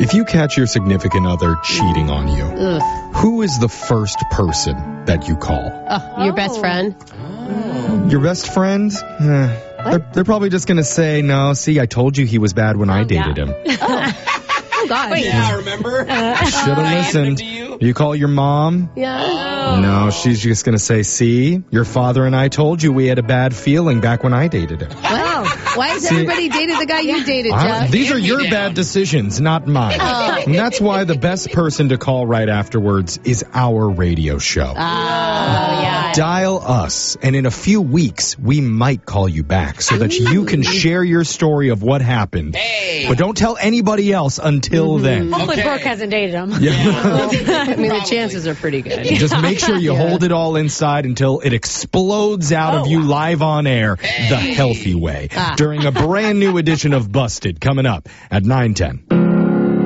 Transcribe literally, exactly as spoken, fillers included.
If you catch your significant other cheating on you, Ugh. who is the first person that you call? Oh, your best friend? Oh. Your best friend? Eh, they're, they're probably just going to say, no, see, I told you he was bad when I dated yeah. him. Oh, God. Wait, yeah, remember? I should have listened. You? You call your mom? Yeah. No, she's just going to say, see, your father and I told you we had a bad feeling back when I dated him. Wow. Why has See, everybody dated the guy you dated, I- Jeff? these are your down. bad decisions, not mine. Oh. And that's why the best person to call right afterwards is our radio show. Oh, yeah. Dial us, and in a few weeks, we might call you back so that you can share your story of what happened. Hey. But don't tell anybody else until then. Hopefully Okay. Brooke hasn't dated him. Yeah. I mean, the Probably. chances are pretty good. Just make sure you Yeah. hold it all inside until it explodes out of Oh, you wow. live on air the healthy way Ah. during a brand new edition of Busted coming up at nine ten.